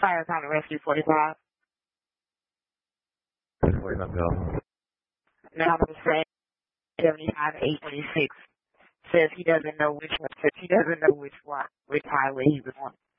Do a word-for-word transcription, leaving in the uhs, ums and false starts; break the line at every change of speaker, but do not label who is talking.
Fire County Rescue forty-five.
forty-five, go.
Now I'm saying seventy-five eight twenty-six says he doesn't know which one, says he doesn't know which one, which highway he was on.